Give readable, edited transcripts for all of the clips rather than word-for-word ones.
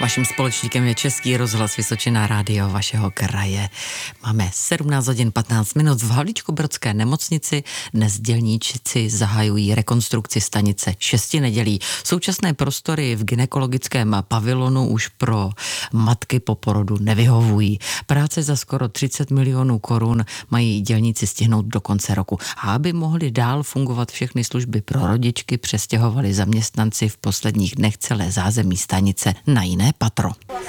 Vaším společníkem je Český rozhlas Vysočina, rádio vašeho kraje. Máme 17 hodin 15 minut v Havlíčkobrodské nemocnici. Dnes dělníci zahajují rekonstrukci stanice 6 nedělí. Současné prostory v gynekologickém pavilonu už pro matky po porodu nevyhovují. Práce za skoro 30 milionů korun mají dělníci stihnout do konce roku. A aby mohly dál fungovat všechny služby pro rodičky, přestěhovali zaměstnanci v posledních dnech celé zázemí stanice na jiné patro.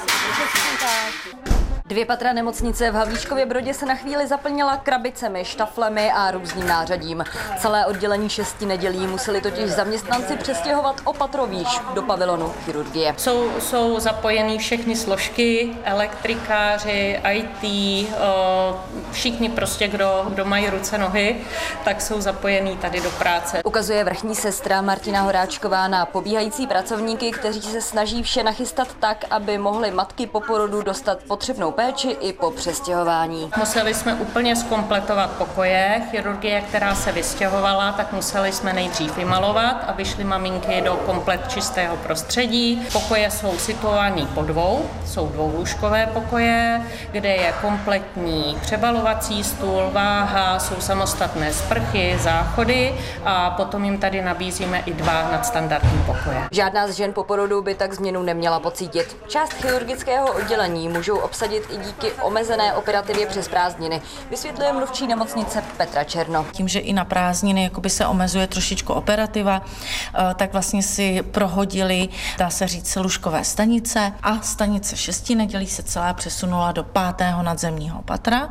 2 patra nemocnice v Havlíčkově Brodě se na chvíli zaplnila krabicemi, štaflemi a různým nářadím. Celé oddělení 6 nedělí museli totiž zaměstnanci přestěhovat o patro výš do pavilonu chirurgie. Jsou zapojení všechny složky, elektrikáři, IT, všichni prostě, kdo mají ruce, nohy, tak jsou zapojení tady do práce. Ukazuje vrchní sestra Martina Horáčková na pobíhající pracovníky, kteří se snaží vše nachystat tak, aby mohly matky po porodu dostat potřebnou péči i po přestěhování. Museli jsme úplně zkompletovat pokoje. Chirurgie, která se vystěhovala, tak museli jsme nejdřív vymalovat, aby šly maminky do komplet čistého prostředí. Pokoje jsou situovaný po dvou, jsou dvoulůžkové pokoje, kde je kompletní přebalovací stůl, váha, jsou samostatné sprchy, záchody a potom jim tady nabízíme i 2 nadstandardní pokoje. Žádná z žen po porodu by tak změnu neměla pocítit. Část chirurgického oddělení můžou obsadit i díky omezené operativě přes prázdniny, vysvětluje mluvčí nemocnice Petra Černo. Tím, že i na prázdniny jakoby se omezuje trošičku operativa, tak vlastně si prohodili, dá se říct, lůžkové stanice a stanice 6 nedělí se celá přesunula do 5. nadzemního patra,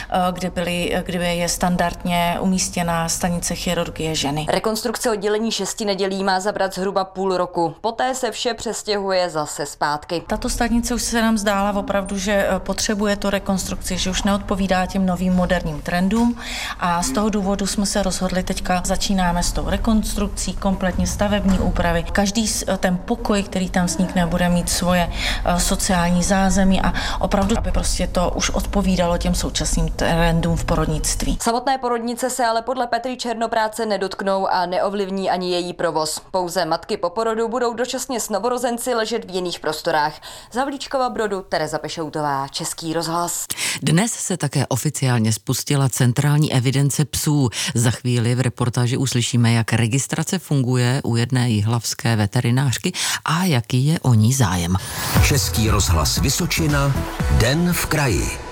kde je standardně umístěná stanice chirurgie ženy. Rekonstrukce oddělení 6 nedělí má zabrat zhruba půl roku. Poté se vše přestěhuje zase zpátky. Tato stanice už se nám zdála opravdu, že potřebuje to rekonstrukci, že už neodpovídá těm novým moderním trendům a z toho důvodu jsme se rozhodli, teďka začínáme s tou rekonstrukcí, kompletně stavební úpravy. Každý ten pokoj, který tam vznikne, bude mít svoje sociální zázemí a opravdu, aby prostě to už odpovídalo těm současným trendům v porodnictví. Samotné porodnice se ale podle Petry Černo práce nedotknou a neovlivní ani její provoz. Pouze matky po porodu budou dočasně s novorozenci ležet v jiných prostorách. Z Havlíčkova Brodu Tereza Pešoutová, Český rozhlas. Dnes se také oficiálně spustila centrální evidence psů. Za chvíli v reportáži uslyšíme, jak registrace funguje u jedné jihlavské veterinářky a jaký je o ní zájem. Český rozhlas Vysočina, Den v kraji.